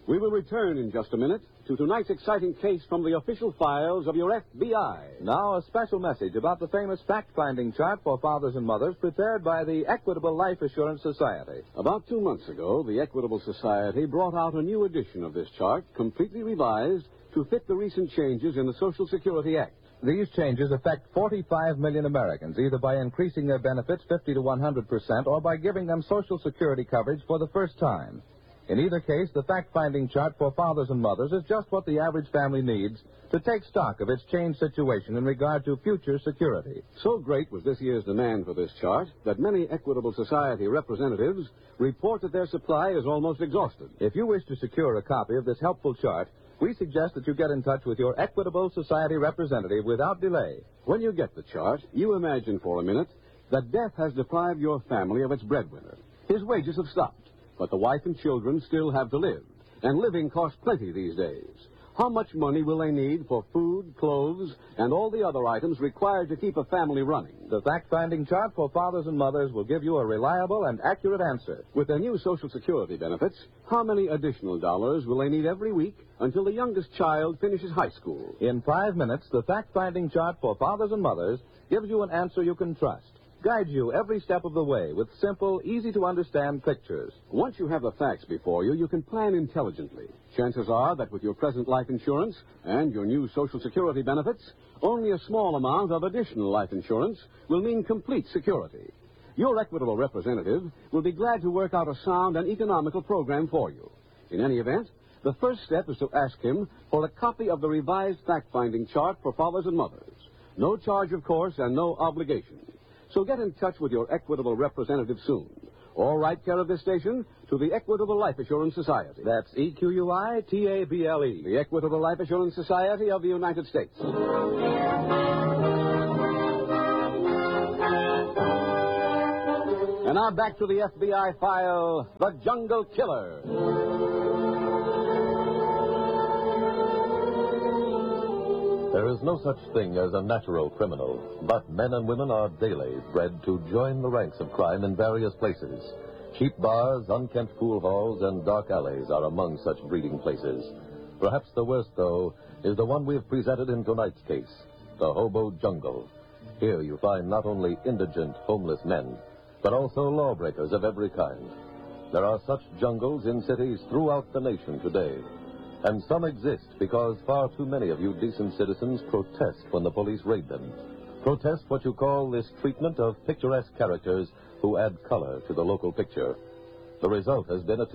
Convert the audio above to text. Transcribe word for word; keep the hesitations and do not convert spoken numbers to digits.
We will return in just a minute to tonight's exciting case from the official files of your F B I. Now, a special message about the famous fact-finding chart for fathers and mothers prepared by the Equitable Life Assurance Society. About two months ago, the Equitable Society brought out a new edition of this chart, completely revised to fit the recent changes in the Social Security Act. These changes affect forty-five million Americans, either by increasing their benefits fifty to one hundred percent or by giving them Social Security coverage for the first time. In either case, the fact-finding chart for fathers and mothers is just what the average family needs to take stock of its changed situation in regard to future security. So great was this year's demand for this chart that many Equitable Society representatives report that their supply is almost exhausted. If you wish to secure a copy of this helpful chart, we suggest that you get in touch with your Equitable Society representative without delay. When you get the chart, you imagine for a minute that death has deprived your family of its breadwinner. His wages have stopped, but the wife and children still have to live, and living costs plenty these days. How much money will they need for food, clothes, and all the other items required to keep a family running? The fact-finding chart for fathers and mothers will give you a reliable and accurate answer. With their new Social Security benefits, how many additional dollars will they need every week until the youngest child finishes high school? In five minutes, the fact-finding chart for fathers and mothers gives you an answer you can trust. Guides you every step of the way with simple, easy-to-understand pictures. Once you have the facts before you, you can plan intelligently. Chances are that with your present life insurance and your new Social Security benefits, only a small amount of additional life insurance will mean complete security. Your Equitable representative will be glad to work out a sound and economical program for you. In any event, the first step is to ask him for a copy of the revised fact-finding chart for fathers and mothers. No charge, of course, and no obligation. So get in touch with your Equitable representative soon. Or write care of this station to the Equitable Life Assurance Society. That's E Q U I T A B L E. The Equitable Life Assurance Society of the United States. And now back to the F B I file, The Jungle Killer. There is no such thing as a natural criminal, but men and women are daily bred to join the ranks of crime in various places. Cheap bars, unkempt pool halls, and dark alleys are among such breeding places. Perhaps the worst, though, is the one we have presented in tonight's case, the Hobo Jungle. Here you find not only indigent, homeless men, but also lawbreakers of every kind. There are such jungles in cities throughout the nation today. And some exist because far too many of you decent citizens protest when the police raid them. Protest what you call this treatment of picturesque characters who add color to the local picture. The result has been a